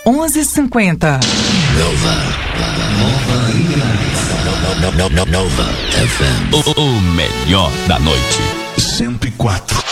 11h50. Nova FM. O melhor da noite. 104.